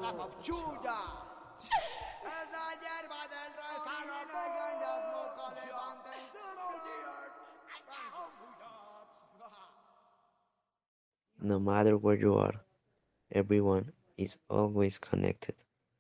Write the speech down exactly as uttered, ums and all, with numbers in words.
No matter where you are, everyone is always connected.